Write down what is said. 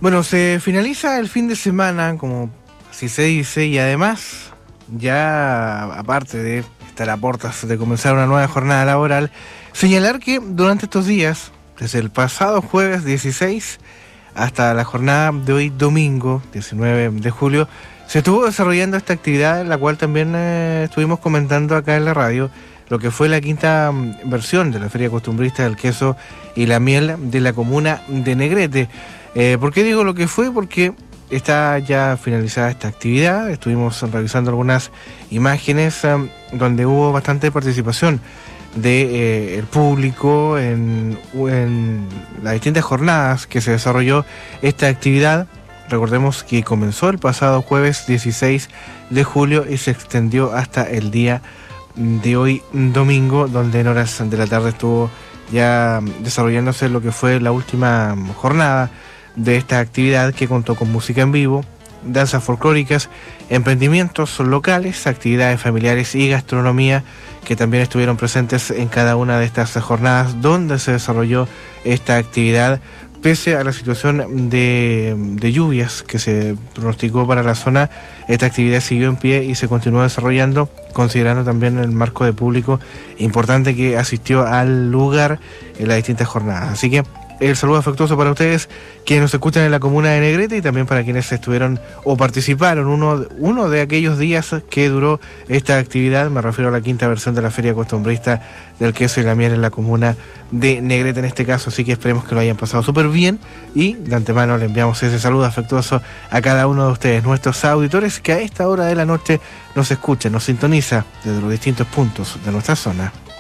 Bueno, se finaliza el fin de semana, como así se dice, y además, ya aparte de estar a puertas de comenzar una nueva jornada laboral, señalar que durante estos días, desde el pasado jueves 16 hasta la jornada de hoy domingo, 19 de julio, se estuvo desarrollando esta actividad, en la cual también estuvimos comentando acá en la radio, lo que fue la quinta versión de la Feria Costumbrista del Queso y la Miel de la comuna de Negrete. ¿Por qué digo lo que fue? Porque está ya finalizada esta actividad. Estuvimos revisando algunas imágenes donde hubo bastante participación del público en las distintas jornadas que se desarrolló esta actividad. Recordemos que comenzó el pasado jueves 16 de julio y se extendió hasta el día de hoy domingo, donde en horas de la tarde estuvo ya desarrollándose lo que fue la última jornada de esta actividad, que contó con música en vivo, danzas folclóricas, emprendimientos locales, actividades familiares y gastronomía, que también estuvieron presentes en cada una de estas jornadas donde se desarrolló esta actividad. Pese a la situación de lluvias que se pronosticó para la zona, esta actividad siguió en pie y se continuó desarrollando, considerando también el marco de público importante que asistió al lugar en las distintas jornadas. Así que el saludo afectuoso para ustedes, quienes nos escuchan en la comuna de Negrete, y también para quienes estuvieron o participaron uno de aquellos días que duró esta actividad. Me refiero a la quinta versión de la Feria Costumbrista del Queso y la Miel en la comuna de Negrete en este caso. Así que esperemos que lo hayan pasado súper bien, y de antemano le enviamos ese saludo afectuoso a cada uno de ustedes, nuestros auditores que a esta hora de la noche nos escuchan, nos sintoniza desde los distintos puntos de nuestra zona.